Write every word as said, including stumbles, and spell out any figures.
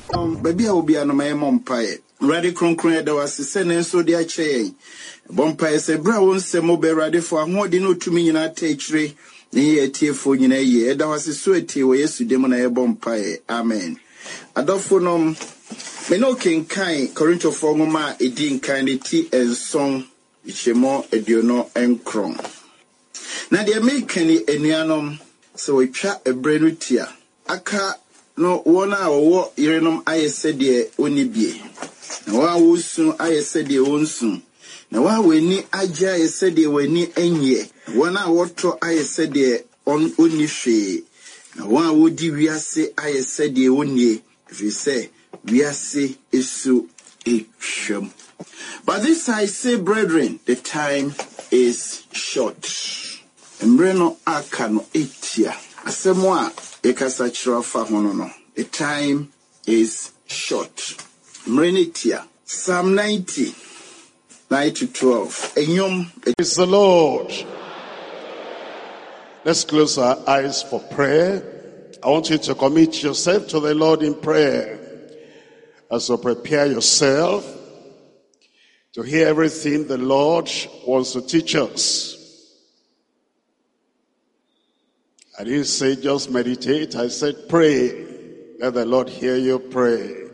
Um, baby, I will be an my mom pie. Ready, concrete, there was a sentence so dear chain. Bompire said, Brown, some mobile ready for more than no two million at tree. Near a tear for in a year. There was a sweaty way to demon a bompire. Amen. Adolphonum, Menokin kind, Corinto Formuma, a dean kind of tea and song, Ishemo, a diono and cron. Now they make any enianum, so we chat a brand tia. Aka no one hour, Irenum, I said, dear, only be. Now I will soon, I said, dear, own soon. Now I will need Aja, I said, dear, when ni enye. One hour, I said, dear, on only she. Now one would we say, I said, dear, only. If you say, we are say, is so a shame. But this I say, brethren, the time is short. Mbreno akano etia. Asemwa ekasa chirafa honono. The time is short. Mrenitia. Psalm ninety, nine to twelve. Enyom. Praise the Lord. Let's close our eyes for prayer. I want you to commit yourself to the Lord in prayer as you prepare yourself to hear everything the Lord wants to teach us. I didn't say just meditate. I said pray. Let the Lord hear you pray.